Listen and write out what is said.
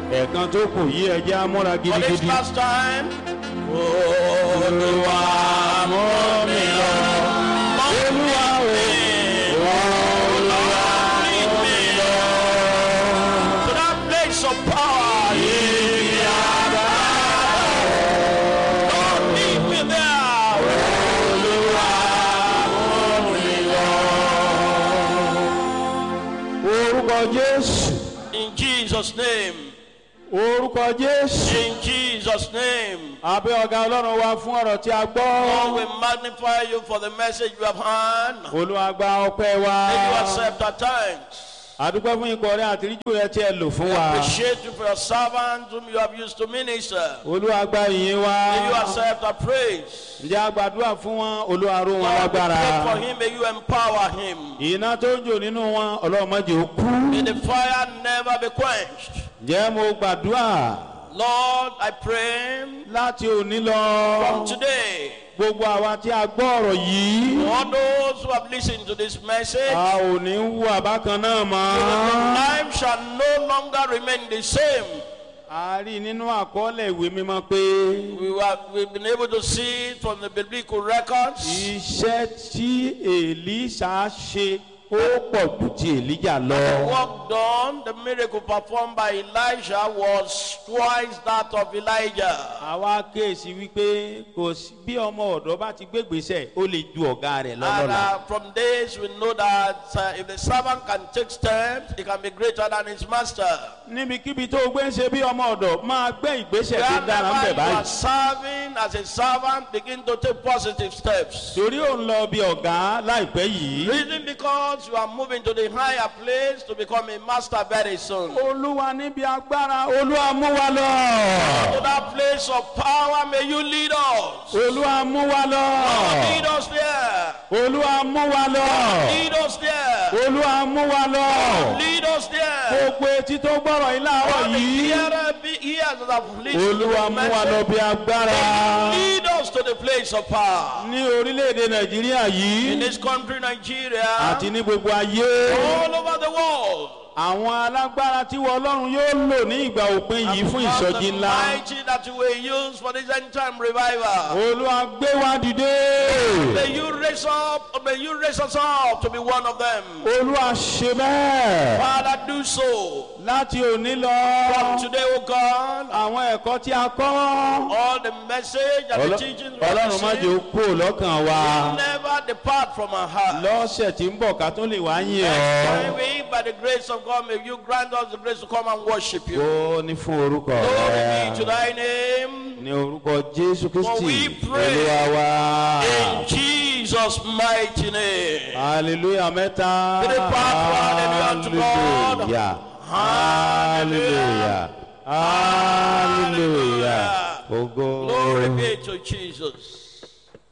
ẹ̀kan tó kù yí ẹjẹ́ amúra For this gidigidi. last time. Olúwa mú mi lọ. Olúwa o, Olúwa Lead me to that place of power. Lord, lead me there. orúkọ Jésù, In Jesus' name. orúkọ Jésù. In Jesus' name. Abẹ́ ọ̀gá Ọlọ́run wa fún ọ̀rọ̀ tí a Lord, gbọ́. we magnify you for the message you have heard. Olúwa gba ọpẹ́ wa. May you accept our thanks. Àdúpẹ́ fún ikọ̀ rẹ àti ìríjú rẹ tí ẹ lò fún We wa. appreciate you for your servants whom you have used to minister. Olúwa gba ìyìn wa. May you accept our praise. Ǹjẹ́ a gbàdúrà fún wọn? Olúwa ró wọn Lord, we lágbára. pray for him. May you empower him. Iná tó ń jò nínú wọn, Ọlọ́run má jẹ́ ó kú. May the fire never be quenched. Ǹjẹ́ mo gbàdúrà Lord, I pray láti òní lọ. from today, Gbogbo àwa tí a gbọ́ ọ̀rọ̀ yìí. all those who have listened to this message, A ò ní wú àbákan náà mọ́. life shall no longer remain the same. A rí nínú àkọọ́lẹ̀ ìwé mímọ́ pé We've been able to see it from the biblical records. iṣẹ́ tí Èlíṣà ṣe ó pọ̀ jù ti Èlíjà lọ. The work done, the miracle performed by Elijah was twice that of Elijah. Àwa kéèsì wípé kò sí bí ọmọ ọ̀dọ́ bá ti gbégbèsè ó lè ju ọ̀gá rẹ̀ And lọ́lọ́la. from this we know that if the servant can take steps, he can be greater than his master. Níbikíbi tó o gbé ń ṣe bí ọmọ ọ̀dọ́ máa gbé ìgbésẹ̀ tó dára ń Wherever bẹ̀ you are báyìí. serving as a servant, begin to take positive steps. Torí ò ń lọ bí ọ̀gá láìpẹ́ yìí. Reason because you are moving to the higher place to become a master very soon. To Olúwa níbi agbára, Olúwa mú wa lọ. that place of power, may you lead us. Olúwa mú wa lọ. Lead us there. Olúwa mú wa lọ. Lead us there. Olúwa mú wa lọ. Lead us there. Gbogbo etí tó gbọ́rọ̀ yìí láàárọ̀ All the yìí. ears that have listened to Olúwa the mú wa lọ message, bí agbára. lead us to the place of power. Ní orílẹ̀-èdè Nàìjíríà In yìí this country, Nigeria, àti ní gbogbo ayé. all over the world, Àwọn alágbára tí wọ́n Ọlọ́run yóò lò ní ìgbà òpin yìí fún because ìsọjí the ńlá. mighty that you will use for this end time revival. Olúwa gbé wa dìde. May you raise us up to be one of them. Olúwa ṣe bẹ́ẹ̀. Father, do so. Láti òní lọ. From today, O God, Àwọn ẹ̀kọ́ tí a kọ́. all the message and the teachings we have Ọlọ́run má jẹ́ ó received kúrò lọ́kàn wa. never depart from our heart. Lọ́sẹ̀ tí ń bọ̀ ká tó lè wá yìn Next time ọ́. we, by the grace of God, may you grant us the grace to come and worship you. Ó ní fún orúkọ Glory be to rẹ̀. thy name. Ní orúkọ Jésù For we Kristi. pray Olúwa wa. in Jesus' mighty name. Hallelujah mẹ́ta. Three part, hallelujah to God. Hallelujah. Hallelujah. Hallelujah. Ògo. Glory be to Jesus.